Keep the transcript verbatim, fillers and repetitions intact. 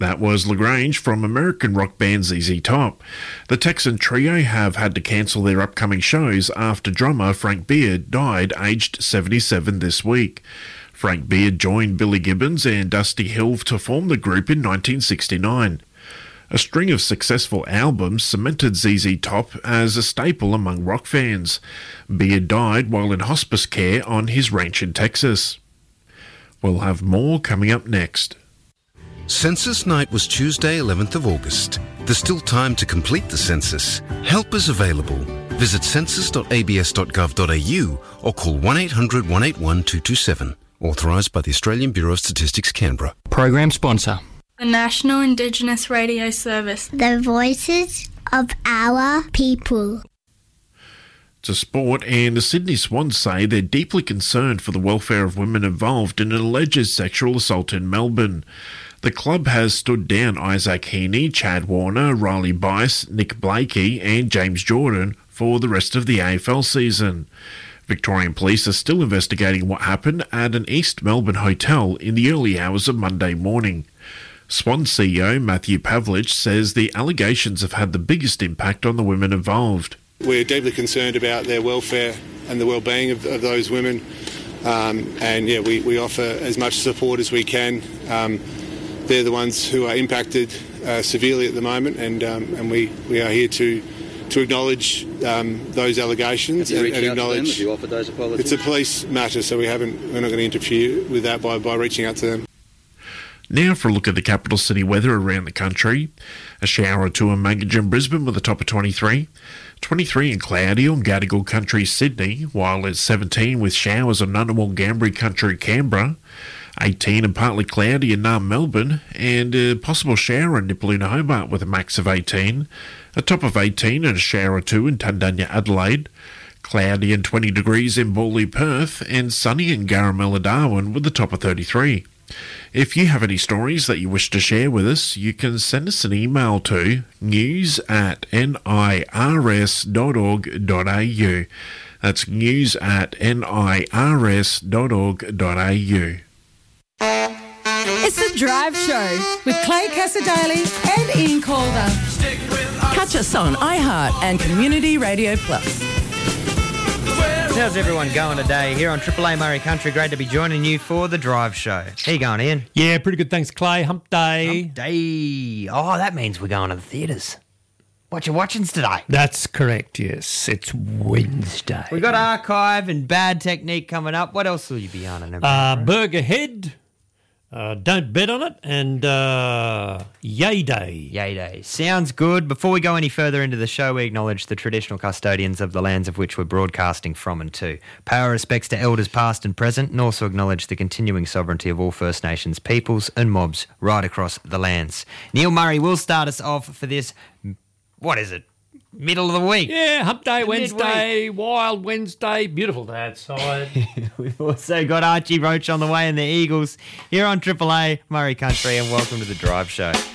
That was LaGrange from American rock band Z Z Top. The Texan trio have had to cancel their upcoming shows after drummer Frank Beard died aged seventy-seven this week. Frank Beard joined Billy Gibbons and Dusty Hill to form the group in nineteen sixty-nine. A string of successful albums cemented Z Z Top as a staple among rock fans. Beard died while in hospice care on his ranch in Texas. We'll have more coming up next. Census night was Tuesday, eleventh of August. There's still time to complete the census. Help is available. Visit census dot a b s dot gov dot a u or call one eight hundred one eight one two two seven. Authorised by the Australian Bureau of Statistics, Canberra. Program sponsor. The National Indigenous Radio Service. The voices of our people. To sport, and the Sydney Swans say they're deeply concerned for the welfare of women involved in an alleged sexual assault in Melbourne. The club has stood down Isaac Heaney, Chad Warner, Riley Bice, Nick Blakey and James Jordan for the rest of the A F L season. Victorian police are still investigating what happened at an East Melbourne hotel in the early hours of Monday morning. Swan C E O Matthew Pavlich says the allegations have had the biggest impact on the women involved. We're deeply concerned about their welfare and the well-being of, of those women, um, and yeah, we, we offer as much support as we can. Um, they're the ones who are impacted uh, severely at the moment, and um, and we, we are here to to acknowledge um, those allegations Have you and, and acknowledge. Out to them? Have you offered those apologies? It's a police matter, so we haven't. We're not going to interfere with that by, by reaching out to them. Now for a look at the capital city weather around the country. A shower or two in Mangajoon, Brisbane with a top of twenty-three. twenty-three and cloudy on Gadigal Country, Sydney, while it's seventeen with showers on Ngunnawal, Gambri Country, Canberra. eighteen and partly cloudy in Naarm, Melbourne, and a possible shower in Nipaluna, Hobart with a max of eighteen. A top of eighteen and a shower or two in Tundanya, Adelaide. Cloudy and twenty degrees in Bawley, Perth, and sunny in Garamella, Darwin with a top of thirty-three. If you have any stories that you wish to share with us, you can send us an email to news at nirs dot org dot a u. That's news at nirs dot org dot a u. It's The Drive Show with Clay Cassadaly and Ian Calder. Catch us on iHeart and Community Radio Plus. How's everyone going today here on Triple A Murray Country? Great to be joining you for The Drive Show. How you going, Ian? Yeah, pretty good, thanks, Clay. Hump day. Hump day. Oh, that means we're going to the theatres. What you watching's today? That's correct, yes. It's Wednesday. We've got Archive and Bad Technique coming up. What else will you be on? Uh, Burger Head. Uh, don't bet on it, and uh, Yay Day. Yay Day. Sounds good. Before we go any further into the show, we acknowledge the traditional custodians of the lands of which we're broadcasting from and to. Pay our respects to elders past and present, and also acknowledge the continuing sovereignty of all First Nations peoples and mobs right across the lands. Neil Murray will start us off for this, what is it, middle of the week? Yeah, Hump Day The Wednesday, Wild Wednesday, beautiful day outside. We've also got Archie Roach on the way and the Eagles here on Triple A Murray Country, and welcome to The Drive Show.